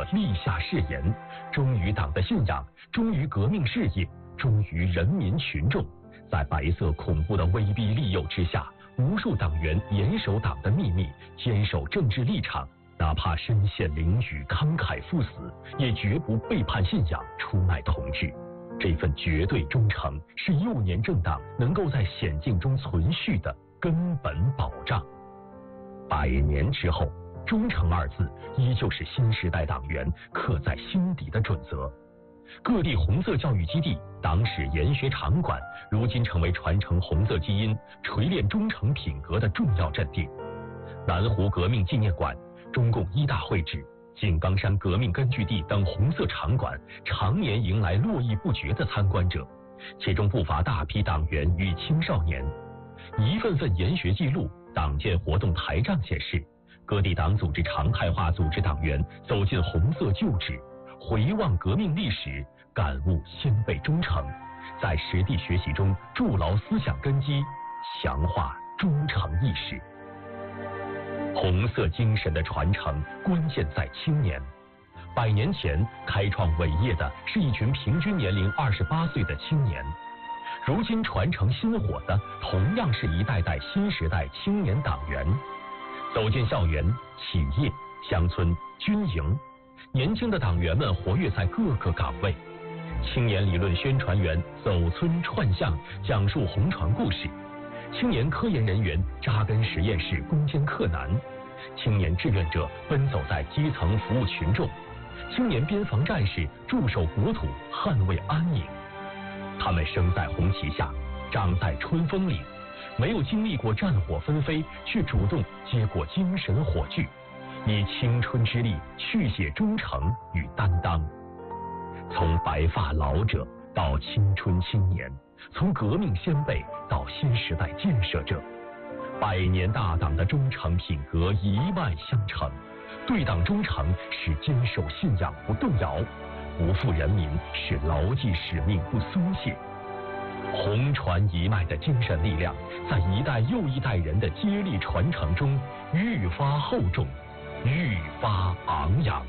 立下誓言，忠于党的信仰，忠于革命事业，忠于人民群众。在白色恐怖的威逼利诱之下，无数党员严守党的秘密，坚守政治立场，哪怕身陷囹圄，慷慨赴死，也绝不背叛信仰，出卖同志。这份绝对忠诚，是幼年政党能够在险境中存续的根本保障。100年之后，忠诚二字依旧是新时代党员刻在心底的准则。各地红色教育基地、党史研学场馆，如今成为传承红色基因、锤炼忠诚品格的重要阵地。南湖革命纪念馆、中共一大会址、井冈山革命根据地等红色场馆，常年迎来络绎不绝的参观者，其中不乏大批党员与青少年。一份份研学记录、党建活动台账显示，各地党组织常态化组织党员走进红色旧址，回望革命历史，感悟先辈忠诚，在实地学习中筑牢思想根基，强化忠诚意识。红色精神的传承关键在青年。100年前开创伟业的是一群平均年龄28岁的青年，如今传承薪火的同样是一代代新时代青年党员。走进校园、企业、乡村、军营，年轻的党员们活跃在各个岗位。青年理论宣传员走村串巷，讲述红船故事；青年科研人员扎根实验室攻坚克难；青年志愿者奔走在基层服务群众；青年边防战士驻守国土捍卫安宁。他们生在红旗下，长在春风里，没有经历过战火纷飞，却主动接过精神火炬，以青春之力续写忠诚与担当。从白发老者到青春青年，从革命先辈到新时代建设者，100年大党的忠诚品格一脉相承。对党忠诚是坚守信仰不动摇，不负人民是牢记使命不松懈。红传一脉的精神力量，在一代又一代人的接力传承中愈发厚重，愈发昂扬。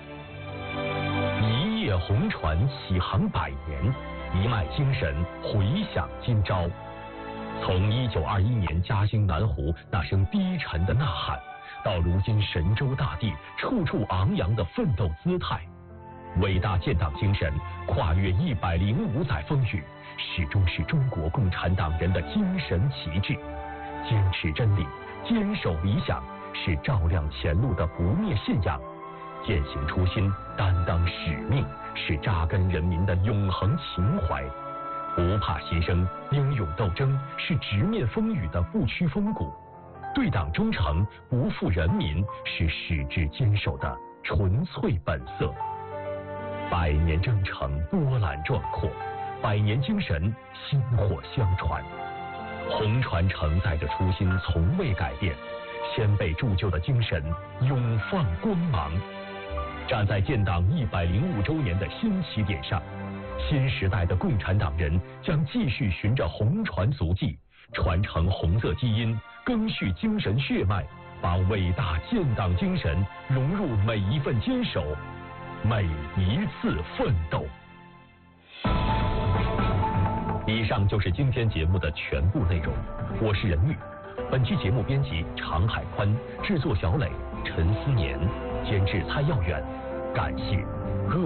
一叶红船启航100年，一脉精神回响今朝。从1921年嘉兴南湖那声低沉的呐喊，到如今神州大地处处昂扬的奋斗姿态，伟大建党精神跨越105载风雨，始终是中国共产党人的精神旗帜。坚持真理，坚守理想，是照亮前路的不灭信仰；践行初心，担当使命，是扎根人民的永恒情怀。不怕牺牲，英勇斗争，是直面风雨的不屈风骨；对党忠诚，不负人民，是矢志坚守的纯粹本色。100年征程波澜壮阔，100年精神薪火相传。红船承载着初心从未改变，先辈铸就的精神永放光芒。站在建党105周年的新起点上，新时代的共产党人将继续循着红船足迹，传承红色基因，赓续精神血脉，把伟大建党精神融入每一份坚守，每一次奋斗。以上就是今天节目的全部内容，我是任玉。本期节目编辑常海宽，制作小磊、陈思年，监制蔡耀远。感谢。